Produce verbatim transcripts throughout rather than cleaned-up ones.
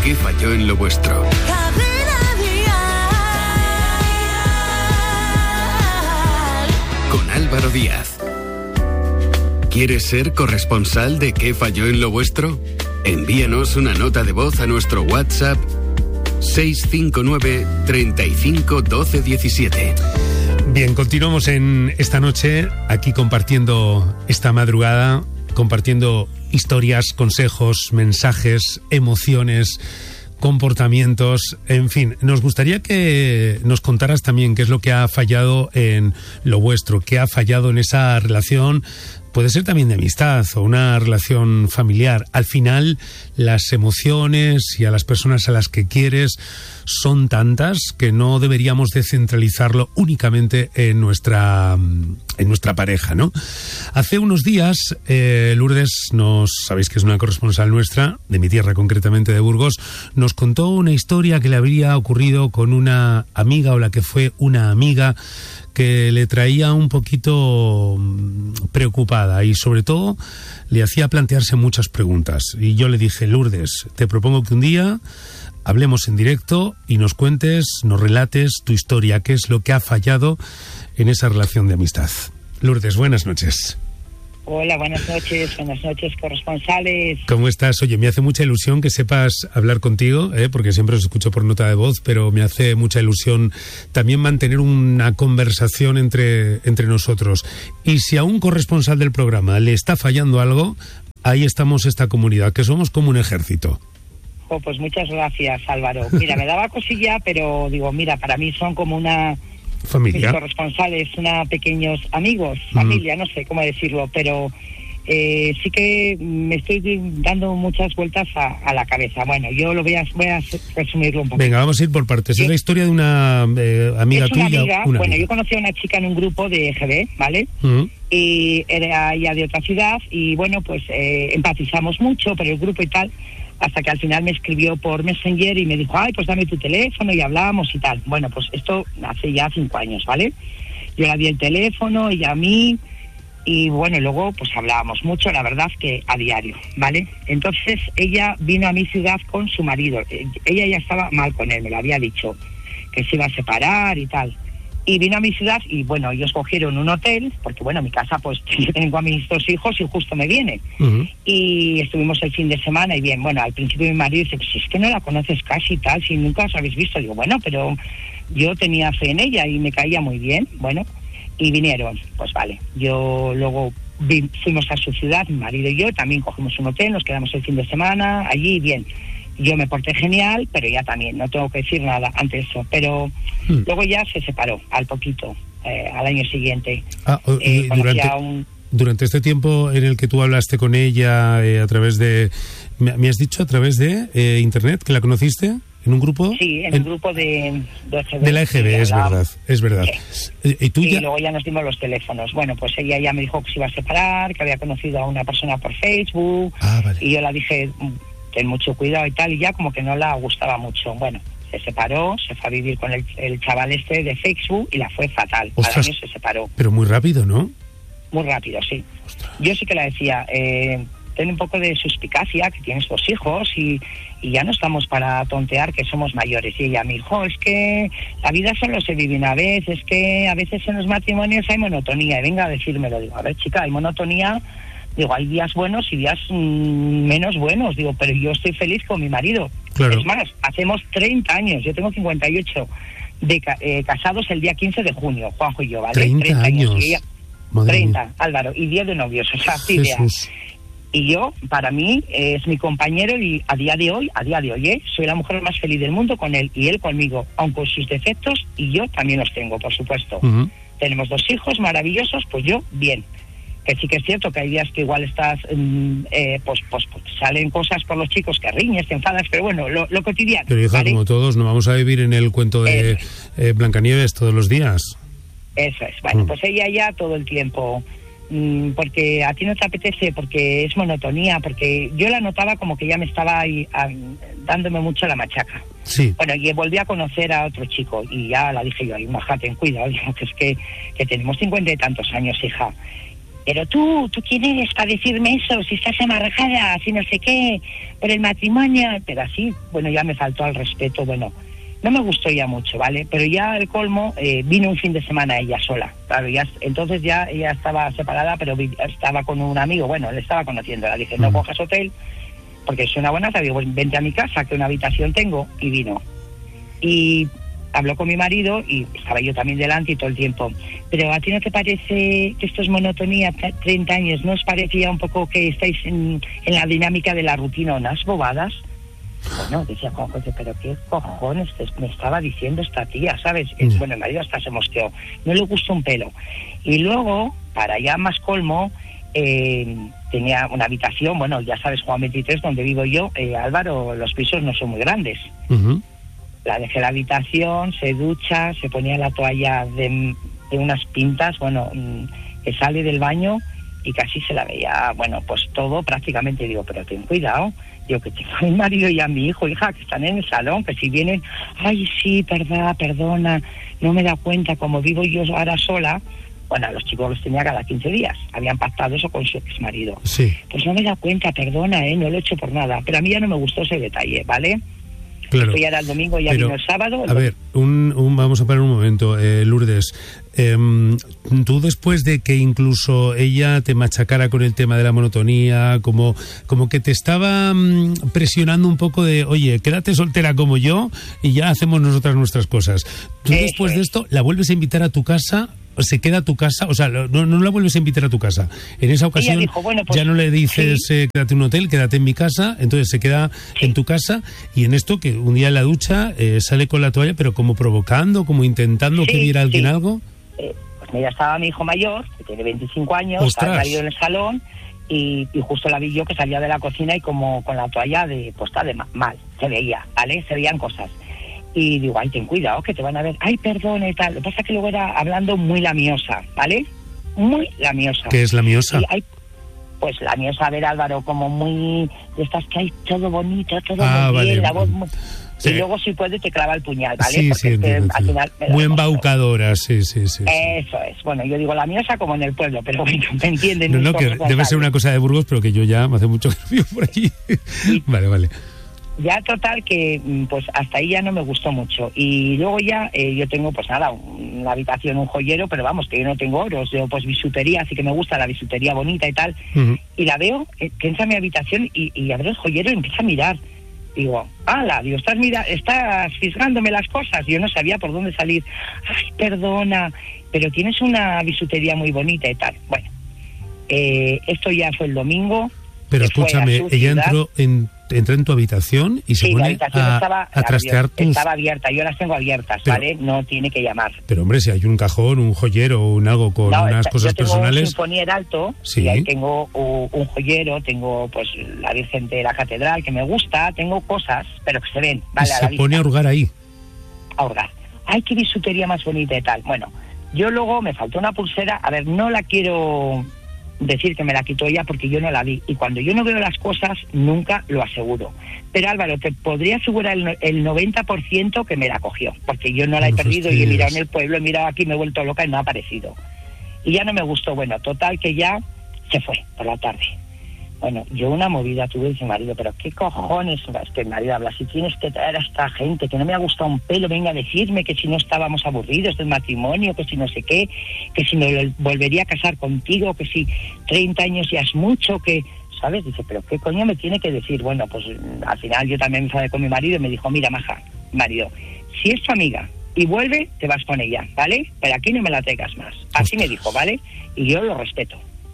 qué falló en lo vuestro. Con Álvaro Díaz. ¿Quieres ser corresponsal de qué falló en lo vuestro? Envíanos una nota de voz a nuestro WhatsApp seis cinco nueve, treinta y cinco, doce, diecisiete. Bien, continuamos en esta noche aquí compartiendo esta madrugada, compartiendo historias, consejos, mensajes, emociones, comportamientos, en fin. Nos gustaría que nos contaras también qué es lo que ha fallado en lo vuestro, qué ha fallado en esa relación. Puede ser también de amistad o una relación familiar. Al final, las emociones y a las personas a las que quieres son tantas que no deberíamos de centralizarlo únicamente en nuestra, en nuestra pareja, ¿no? Hace unos días, eh, Lourdes, nos sabéis que es una corresponsal nuestra, de mi tierra concretamente, de Burgos, nos contó una historia que le habría ocurrido con una amiga o la que fue una amiga que le traía un poquito preocupada y sobre todo le hacía plantearse muchas preguntas. Y yo le dije, Lourdes, te propongo que un día hablemos en directo y nos cuentes, nos relates tu historia, qué es lo que ha fallado en esa relación de amistad. Lourdes, buenas noches. Hola, buenas noches, buenas noches, corresponsales. ¿Cómo estás? Oye, me hace mucha ilusión que sepas hablar contigo, ¿eh? Porque siempre os escucho por nota de voz, pero me hace mucha ilusión también mantener una conversación entre, entre nosotros. Y si a un corresponsal del programa le está fallando algo, ahí estamos esta comunidad, que somos como un ejército. Oh, pues muchas gracias, Álvaro. Mira, me daba cosilla, pero digo, mira, para mí son como una... familia. Mis corresponsales, una pequeños amigos, familia, mm. no sé cómo decirlo, pero eh, sí que me estoy dando muchas vueltas a, a la cabeza. Bueno, yo lo voy a, voy a resumirlo un poco. Venga, vamos a ir por partes. Yo, es la historia de una eh, amiga es una tuya. Amiga, una bueno, amiga. yo conocí a una chica en un grupo de E G B, ¿vale? Mm. Y era ella de otra ciudad y bueno, pues eh, empatizamos mucho por el grupo y tal, hasta que al final me escribió por Messenger y me dijo, ay, pues dame tu teléfono y hablábamos y tal. Bueno, pues esto hace ya cinco años, ¿vale? Yo le di el teléfono, ella a mí, y bueno, luego pues hablábamos mucho, la verdad que a diario, ¿vale? Entonces ella vino a mi ciudad con su marido. Ella ya estaba mal con él, me lo había dicho, que se iba a separar y tal. Y vino a mi ciudad y bueno, ellos cogieron un hotel, porque bueno, mi casa pues yo tengo a mis dos hijos y justo me viene. Uh-huh. Y estuvimos el fin de semana y bien, bueno, al principio mi marido dice, pues si es que no la conoces casi y tal, si nunca os habéis visto. Digo, bueno, pero yo tenía fe en ella y me caía muy bien, bueno, y vinieron, pues vale. Yo luego vi, fuimos a su ciudad, mi marido y yo, también cogimos un hotel, nos quedamos el fin de semana, allí bien. Yo me porté genial, pero ya también, no tengo que decir nada ante eso. Pero hmm. luego ya se separó, al poquito, eh, al año siguiente. Ah, eh, durante, un... durante este tiempo en el que tú hablaste con ella eh, a través de... ¿Me, me has dicho a través de eh, internet que la conociste? ¿En un grupo? Sí, en, en un grupo de, de, E G B, de la E G B, es verdad, es verdad. Sí. ¿Y, tú y ya? luego ya nos dimos los teléfonos. Bueno, pues ella ya me dijo que se iba a separar, que había conocido a una persona por Facebook. Ah, vale. Y yo la dije... ten mucho cuidado y tal, y ya como que no la gustaba mucho. Bueno, se separó, se fue a vivir con el, el chaval este de Facebook y la fue fatal. Ostras, al año se separó. Pero muy rápido, ¿no? Muy rápido, sí. Ostras. Yo sí que la decía, eh, ten un poco de suspicacia, que tienes dos hijos y, y ya no estamos para tontear que somos mayores. Y ella me dijo, es que la vida solo se vive una vez, es que a veces en los matrimonios hay monotonía. Y venga a decírmelo, digo, a ver chica, hay monotonía. Digo, hay días buenos y días mmm, menos buenos. Digo, pero yo estoy feliz con mi marido. Claro. Es más, hacemos treinta años, yo tengo cincuenta y ocho, de ca- eh, casados el día quince de junio, Juanjo y yo, ¿vale? treinta, treinta años. Y ella, treinta, mía. Álvaro, y diez de novios, o sea, ideas. Y yo, para mí, eh, es mi compañero y a día de hoy, a día de hoy, ¿eh? Soy la mujer más feliz del mundo con él y él conmigo, aun con sus defectos, y yo también los tengo, por supuesto. Uh-huh. Tenemos dos hijos maravillosos, pues yo, bien. Que sí que es cierto que hay días que igual estás, eh, pues, pues, pues salen cosas por los chicos que riñes, te enfadas, pero bueno, lo, lo cotidiano. Pero hija, ¿vale? Como todos, no vamos a vivir en el cuento de eh, Blancanieves todos los días. Eso es, bueno, mm. pues ella ya todo el tiempo, mmm, porque a ti no te apetece, porque es monotonía, porque yo la notaba como que ya me estaba ahí, a, dándome mucho la machaca. Sí. Bueno, y volví a conocer a otro chico y ya la dije yo, ay, majá, ten cuidado, digo, que es que, que tenemos cincuenta y tantos años, hija. pero tú, ¿tú quién eres para decirme eso? Si estás amargada, si no sé qué, por el matrimonio. Pero así, bueno, ya me faltó al respeto, bueno, no me gustó ya mucho, ¿vale? Pero ya el colmo, eh, vino un fin de semana ella sola, claro, ya, entonces ya ella estaba separada, pero vi, estaba con un amigo, bueno, le estaba conociendo, le dije, no cojas hotel, porque es una buena, te digo, vente a mi casa, que una habitación tengo, y vino. Y habló con mi marido, y estaba yo también delante y todo el tiempo, pero ¿a ti no te parece que esto es monotonía, treinta años, no os parece ya un poco que estáis en, en la dinámica de la rutina, unas bobadas? Bueno, decía Juan José, pero qué cojones me estaba diciendo esta tía, ¿sabes? Mm. Bueno, el marido hasta se mosqueó, no le gustó un pelo. Y luego, para ya más colmo, eh, tenía una habitación, bueno, ya sabes, Juan veintitrés, donde vivo yo, eh, Álvaro, los pisos no son muy grandes. Uh-huh. La dejé en la habitación, se ducha, se ponía la toalla de, de unas pintas, bueno, que sale del baño y casi se la veía, bueno, pues todo prácticamente. Digo, pero ten cuidado. Digo, que tengo a mi marido y a mi hijo, hija, que están en el salón, que si vienen, ay, sí, perdona, perdona, no me da cuenta, como vivo yo ahora sola. Bueno, a los chicos los tenía cada quince días, habían pactado eso con su ex marido. Sí. Pues no me da cuenta, perdona, eh, no lo he hecho por nada, pero a mí ya no me gustó ese detalle, ¿vale? Claro. Esto ya era el domingo, ya pero, vino el sábado. A ver, un, un, vamos a parar un momento, eh, Lourdes. Eh, tú, después de que incluso ella te machacara con el tema de la monotonía, como, como que te estaba um, presionando un poco de, oye, quédate soltera como yo y ya hacemos nosotras nuestras cosas. Tú Eso después es. de esto la vuelves a invitar a tu casa, se queda a tu casa, o sea, no, no la vuelves a invitar a tu casa. En esa ocasión dijo, bueno, pues, ya no le dices, sí. eh, quédate en un hotel, quédate en mi casa, entonces se queda sí. en tu casa, y en esto que un día en la ducha eh, sale con la toalla, pero como provocando, como intentando sí, que viera alguien sí. algo. Eh, pues mira, estaba mi hijo mayor, que tiene veinticinco años, estaba el marido en el salón, y, y justo la vi yo que salía de la cocina y como con la toalla de puesta de mal, se veía, ¿vale? Se veían cosas. Y digo, ay, ten cuidado, que te van a ver, ay, perdón y tal. Lo que pasa es que luego era hablando muy lamiosa, ¿vale? Muy lamiosa. ¿Qué es lamiosa? Y hay, pues lamiosa, a ver, Álvaro, como muy, de estas que hay todo bonito, todo ah, muy bien, vale. la voz muy... Sí. Y luego si puede te clava el puñal, ¿vale? Sí, porque sí, es que, entiendo, al final muy embaucadora, sí, sí, sí. Eso es. Bueno, yo digo lamiosa como en el pueblo, pero bueno, ¿me entienden? No, no, que debe ser una cosa de Burgos, pero que yo ya me hace mucho que vivo por aquí. Y, vale, vale. Ya total que pues hasta ahí ya no me gustó mucho. Y luego ya eh, yo tengo pues nada, una habitación, un joyero, pero vamos, que yo no tengo oros, yo pues bisutería, así que me gusta la bisutería bonita y tal. Uh-huh. Y la veo, eh, que entra a mi habitación y, y abre el joyero y empieza a mirar. Digo, ala, digo, estás mira, estás fisgándome las cosas. Yo no sabía por dónde salir. Ay, perdona, pero tienes una bisutería muy bonita y tal. Bueno, eh, esto ya fue el domingo. Pero escúchame, ella entró en, entró en tu habitación y se sí, pone a, estaba, a trastear tus... Estaba abierta, yo las tengo abiertas, pero, ¿vale? No tiene que llamar. Pero hombre, si hay un cajón, un joyero o un algo con no, unas está, cosas yo tengo personales... un sinfonier alto, sí. Y ahí tengo un, un joyero, tengo pues la Virgen de la Catedral, que me gusta, tengo cosas, pero que se ven, ¿vale? Y a se la pone vista. a hurgar ahí. A hurgar. Ay, qué bisutería más bonita y tal. Bueno, yo luego me faltó una pulsera, a ver, no la quiero... decir que me la quitó ella porque yo no la vi, y cuando yo no veo las cosas nunca lo aseguro, pero Álvaro, te podría asegurar el, el noventa por ciento que me la cogió, porque yo no la he no perdido fastidies. Y he mirado en el pueblo, he mirado aquí, me he vuelto loca y no ha aparecido, y ya no me gustó. Bueno, total que ya se fue por la tarde. Bueno, yo una movida tuve y mi marido, pero qué cojones, es que el marido habla, si tienes que traer a esta gente, que no me ha gustado un pelo, venga a decirme que si no estábamos aburridos del matrimonio, que si no sé qué, que si me volvería a casar contigo, que si treinta años ya es mucho, que, ¿sabes? Dice, pero qué coño me tiene que decir. Bueno, pues al final yo también me enfadé con mi marido y me dijo, mira, maja, marido, si es tu amiga y vuelve, te vas con ella, ¿vale? Pero aquí no me la traigas más. Así me dijo, ¿vale? Y yo lo respeto.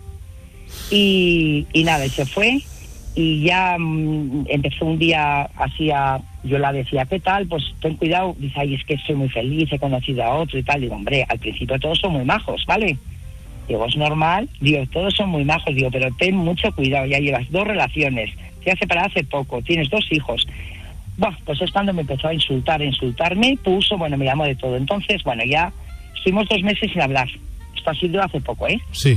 Y, y nada, y se fue y ya mmm, empezó un día así a, yo la decía, ¿qué tal? Pues ten cuidado, dice, ay, es que soy muy feliz, he conocido a otro y tal. Digo, hombre, al principio todos son muy majos, ¿vale? Digo, es normal, digo, todos son muy majos, digo, pero ten mucho cuidado, ya llevas dos relaciones, te has separado hace poco, tienes dos hijos. Bueno, pues es cuando me empezó a insultar, a insultarme, puso, bueno, me llamó de todo. Entonces, bueno, ya estuvimos dos meses sin hablar. Esto ha sido hace poco, ¿eh? Sí.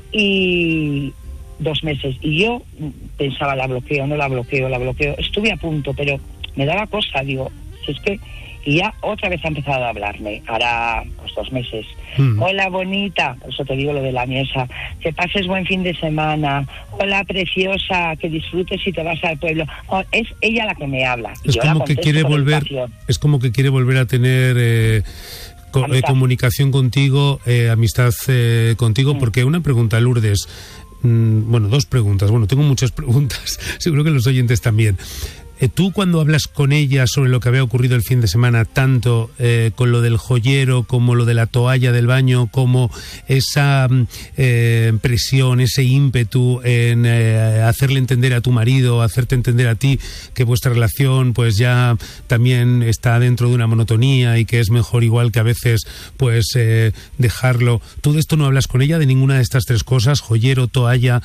Y dos meses, y yo pensaba, la bloqueo, no la bloqueo, la bloqueo, estuve a punto, pero me daba cosa, digo, si es que... Y ya otra vez ha empezado a hablarme, hará pues dos meses. Mm. Hola, bonita, por eso te digo lo de la mesa, que pases buen fin de semana. Hola, preciosa, que disfrutes y te vas al pueblo. Oh, es ella la que me habla. Es yo como que quiere volver, es como que quiere volver a tener eh, co- eh, comunicación contigo, eh, amistad eh, contigo, mm. porque una pregunta, Lourdes. Mm, bueno, dos preguntas. Bueno, tengo muchas preguntas. Seguro que los oyentes también. Tú cuando hablas con ella sobre lo que había ocurrido el fin de semana, tanto eh, con lo del joyero como lo de la toalla del baño, como esa eh, presión, ese ímpetu en eh, hacerle entender a tu marido, hacerte entender a ti que vuestra relación pues ya también está dentro de una monotonía y que es mejor igual que a veces pues eh, dejarlo. ¿Tú de esto no hablas con ella, de ninguna de estas tres cosas, joyero, toalla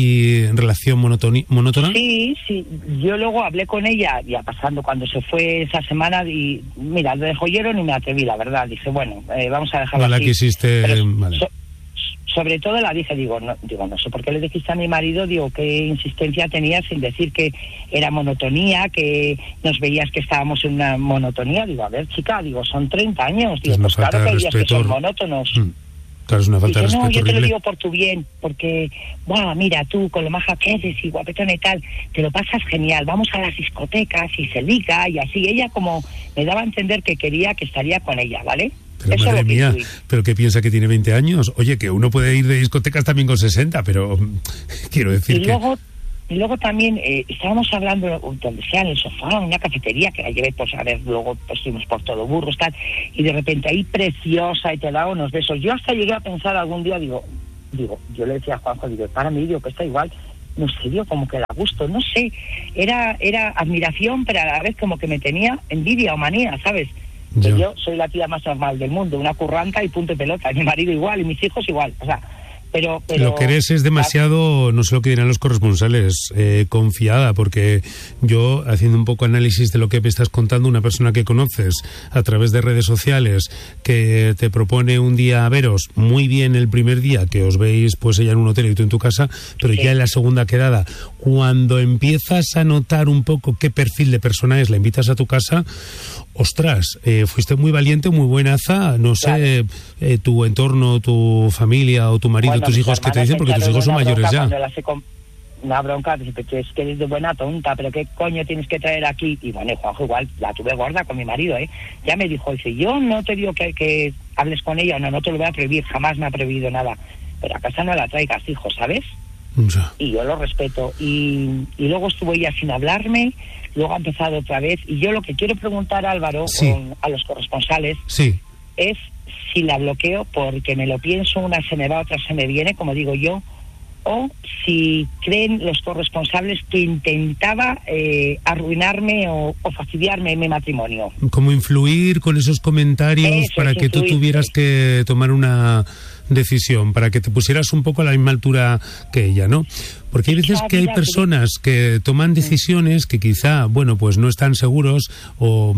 y relación monotoni- monótona? Sí, sí, yo luego hablé con ella, ya pasando cuando se fue esa semana, y mira, lo de joyero ni me atreví, la verdad. Dije, bueno, eh, vamos a dejarlo no, así. La quisiste, Pero, vale. so, sobre todo la dije, digo no, digo, no sé por qué le dijiste a mi marido, digo, qué insistencia tenías sin decir que era monotonía, que nos veías que estábamos en una monotonía. Digo, a ver, chica, digo, son treinta años, digo, pues claro que hay días que son monótonos. Mm. Claro, es una falta Dice, de respeto no, yo horrible. te lo digo por tu bien, porque, wow, mira, tú con lo maja que eres y guapetona y tal, te lo pasas genial, vamos a las discotecas y se liga y así. Ella como me daba a entender que quería que estaría con ella, ¿vale? Pero Eso madre lo mía, intuí. ¿pero qué piensa que tiene veinte años? Oye, que uno puede ir de discotecas también con sesenta, pero quiero decir y que... Luego, y luego también eh, estábamos hablando donde sea, en el sofá, en una cafetería, que la llevé, pues a ver, luego pues fuimos por todo burros, tal, y de repente ahí preciosa y te da unos besos. Yo hasta llegué a pensar algún día, digo, digo, yo le decía a Juanjo, digo, para mí, digo, que está igual, no sé, digo, como que da gusto, no sé, era era admiración, pero a la vez como que me tenía envidia o manía, ¿sabes? Que Yo. yo soy la tía más normal del mundo, una curranta y punto y pelota, y mi marido igual, y mis hijos igual, o sea... Pero, pero, lo que eres es demasiado, no sé lo que dirán los corresponsales, eh, confiada, porque yo, haciendo un poco análisis de lo que me estás contando, una persona que conoces a través de redes sociales, que te propone un día veros, muy bien el primer día, que os veis pues ella en un hotel y tú en tu casa, pero sí. ya en la segunda quedada, cuando empiezas a notar un poco qué perfil de persona es, la invitas a tu casa, ostras, eh, fuiste muy valiente, muy buenaza, no sé, claro. eh, tu entorno, tu familia o tu marido, bueno, tus hijos, ¿qué te dicen? Porque tus hijos son mayores ya. Con una bronca, dice que es que eres de buena tonta, pero qué coño tienes que traer aquí. Y bueno, Juanjo igual, la tuve gorda con mi marido, ¿eh? Ya me dijo, dice, yo no te digo que, que hables con ella, no, no te lo voy a prohibir, jamás me ha prohibido nada, pero a casa no la traigas, hijo, ¿sabes? Ya. Y yo lo respeto. Y, y luego estuvo ella sin hablarme, luego ha empezado otra vez. Y yo lo que quiero preguntar, Álvaro, sí. con, a los corresponsales, sí. es si la bloqueo porque me lo pienso, una se me va, otra se me viene, como digo yo, o si creen los corresponsables que intentaba eh, arruinarme o, o fastidiarme en mi matrimonio. Como influir con esos comentarios Eso, para que influir, tú tuvieras sí. que tomar una decisión, para que te pusieras un poco a la misma altura que ella, ¿no? Porque hay veces que hay personas que toman decisiones que quizá, bueno, pues no están seguros o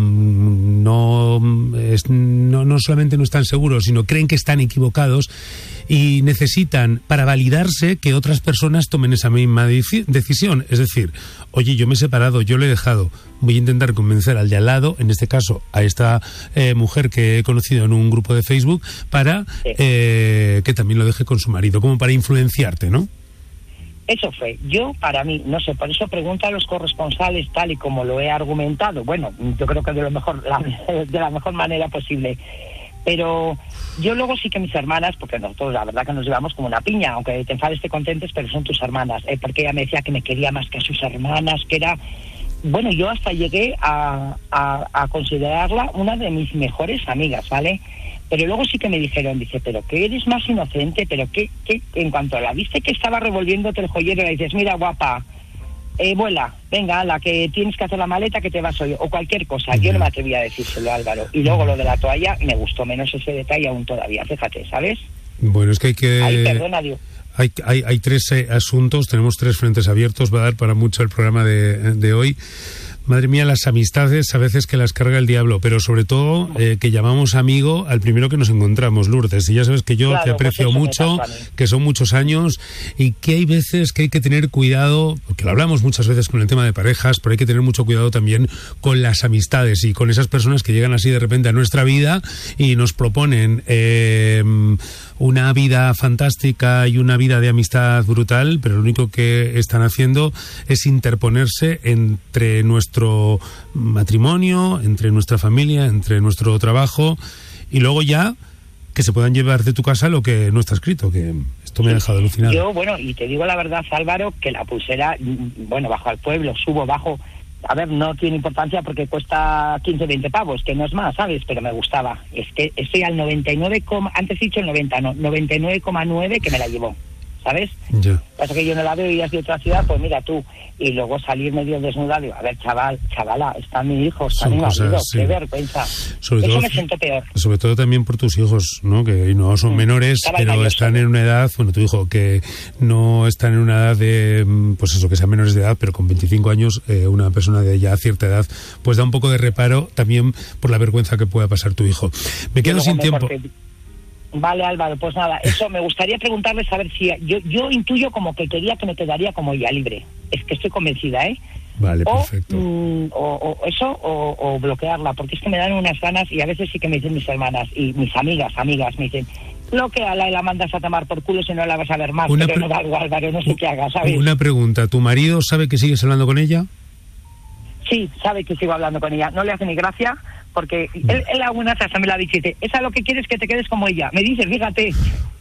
no, es, no, no solamente no están seguros, sino creen que están equivocados y necesitan, para validarse, que otras personas tomen esa misma deci- decisión. Es decir, oye, yo me he separado, yo lo he dejado, voy a intentar convencer al de al lado, en este caso a esta eh, mujer que he conocido en un grupo de Facebook, para eh, que también lo deje con su marido, como para influenciarte, ¿no? Eso fue. Yo, para mí, no sé, por eso pregunto a los corresponsales tal y como lo he argumentado. Bueno, yo creo que de lo mejor, la, de la mejor manera posible. Pero yo luego sí que mis hermanas, porque nosotros la verdad que nos llevamos como una piña, aunque te enfades, te contentes, pero son tus hermanas, eh, porque ella me decía que me quería más que a sus hermanas, que era... Bueno, yo hasta llegué a, a, a considerarla una de mis mejores amigas, ¿vale? Pero luego sí que me dijeron, dice, pero que eres más inocente, pero que, que en cuanto la viste que estaba revolviéndote el joyero, le dices, mira, guapa, eh, vuela, venga, la que tienes que hacer la maleta, que te vas hoy, o cualquier cosa. Yo no me atreví a decírselo, Álvaro. Y luego lo de la toalla, me gustó menos ese detalle aún todavía, fíjate, ¿sabes? Bueno, es que hay que... Ay, perdona, Dios. Hay, hay, hay tres eh, asuntos, tenemos tres frentes abiertos, va a dar para mucho el programa de, de hoy. Madre mía, las amistades a veces que las carga el diablo, pero sobre todo eh, que llamamos amigo al primero que nos encontramos, Lourdes. Y ya sabes que yo Claro, te aprecio pues eso me mucho, pasa a mí. que son muchos años y que hay veces que hay que tener cuidado, porque lo hablamos muchas veces con el tema de parejas, pero hay que tener mucho cuidado también con las amistades y con esas personas que llegan así de repente a nuestra vida y nos proponen eh, una vida fantástica y una vida de amistad brutal, pero lo único que están haciendo es interponerse entre nuestro nuestro matrimonio, entre nuestra familia, entre nuestro trabajo, y luego ya que se puedan llevar de tu casa lo que no está escrito, que esto me ha dejado alucinado. Yo, bueno, y te digo la verdad, Álvaro, que la pulsera, bueno, bajo al pueblo, subo, bajo, a ver, no tiene importancia porque cuesta quince, veinte pavos, que no es más, ¿sabes? Pero me gustaba. Es que estoy al noventa y nueve, antes he dicho el noventa, no, noventa y nueve coma nueve que me la llevó, ¿sabes? Ya. Pasa que yo no la veo y ya es de otra ciudad, pues mira tú. Y luego salir medio desnuda, digo, a ver, chaval, chavala, está mi hijo, está Son mi marido, cosas, sí. qué vergüenza. Sobre Eso todo, me siento peor. sobre todo también por tus hijos, ¿no? Que no son Mm, menores, pero caballeroso. están en una edad, bueno, tu hijo, que no están en una edad de, pues eso, que sean menores de edad, pero con veinticinco años, eh, una persona de ya cierta edad, pues da un poco de reparo también por la vergüenza que pueda pasar tu hijo. Me quedo Luego sin me tiempo. corté. Vale, Álvaro, pues nada, eso me gustaría preguntarle, saber si yo yo intuyo como que quería que me quedaría como ella libre. Es que estoy convencida, ¿eh? Vale, O, perfecto. mm, o, o eso, o, o bloquearla, porque es que me dan unas ganas y a veces sí que me dicen mis hermanas y mis amigas, amigas, me dicen, bloqueala y la mandas a tomar por culo si no la vas a ver más, Una pero pre- no da igual, Álvaro, no sé qué haga, ¿sabes? Una pregunta, ¿tu marido sabe que sigues hablando con ella? Sí, sabe que sigo hablando con ella, no le hace ni gracia, porque él, él algunas hasta me la ha dicho, dice, esa lo que quieres que te quedes como ella. Me dice, fíjate,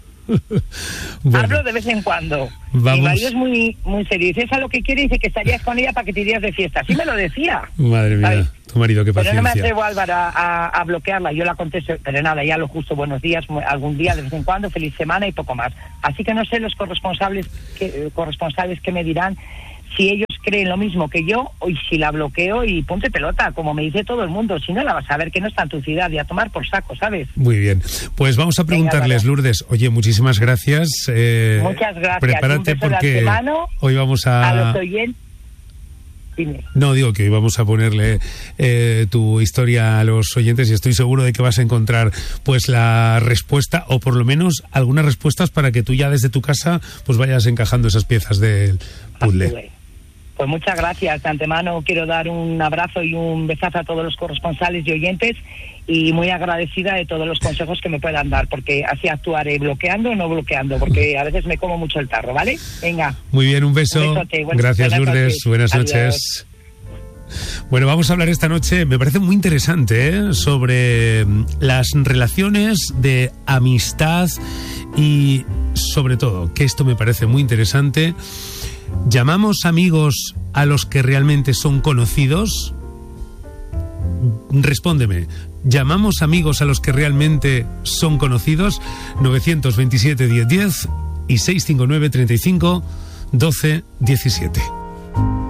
Bueno, hablo de vez en cuando. Vamos. Mi marido es muy muy serio, dice, esa lo que quiere, dice que estarías con ella para que te irías de fiesta. Sí me lo decía. madre mía, ¿sabes? tu marido, qué Pero no me paciencia. atrevo, Álvaro, a, a, a bloquearla. Yo la contesto, pero nada, ya lo justo, buenos días, mu- algún día, de vez en cuando, feliz semana y poco más. Así que no sé los corresponsables que, eh, corresponsales que me dirán si ellos creen lo mismo que yo o y si la bloqueo y ponte pelota, como me dice todo el mundo. Si no la vas a ver, que no está en tu ciudad y a tomar por saco, ¿sabes? Muy bien, pues vamos a preguntarles, Venga, Lourdes. Oye, muchísimas gracias. Eh, Muchas gracias. Prepárate Un beso de porque antemano hoy vamos A a... los oyentes. Dime. No, digo que hoy vamos a ponerle eh, tu historia a los oyentes y estoy seguro de que vas a encontrar pues la respuesta o por lo menos algunas respuestas para que tú ya desde tu casa pues vayas encajando esas piezas del puzzle. Pues muchas gracias. De antemano quiero dar un abrazo y un besazo a todos los corresponsales y oyentes y muy agradecida de todos los consejos que me puedan dar, porque así actuaré, bloqueando o no bloqueando, porque a veces me como mucho el tarro, ¿vale? Venga. Muy bien, un beso. Un besote. Buenas- Gracias, buenas Lourdes. noches. Buenas Adiós. noches. Bueno, vamos a hablar esta noche, me parece muy interesante, ¿eh? sobre las relaciones de amistad y sobre todo, que esto me parece muy interesante, ¿llamamos amigos a los que realmente son conocidos? Respóndeme, ¿llamamos amigos a los que realmente son conocidos? novecientos veintisiete diez diez y seiscientos cincuenta y nueve treinta y cinco doce diecisiete.